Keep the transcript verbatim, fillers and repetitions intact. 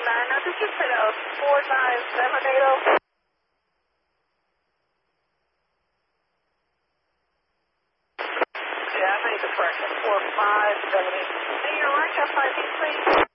nine. Now, did you say that was four nine seven eight zero? Yeah, I made the correction. four five seven eight. Hey, you're right, F I V, please.